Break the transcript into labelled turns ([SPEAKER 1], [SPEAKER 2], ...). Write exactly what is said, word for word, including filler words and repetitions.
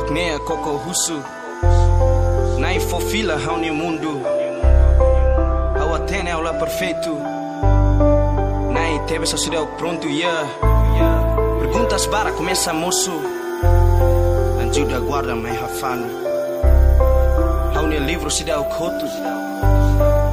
[SPEAKER 1] Knea Coco Russo Nai fofila hauni mundo Ao atene ao lá perfeito Nai teve essa cidade pronto, yeah Perguntas bara começa moço Anjuda guarda mai hafano Hauni livro cidade coto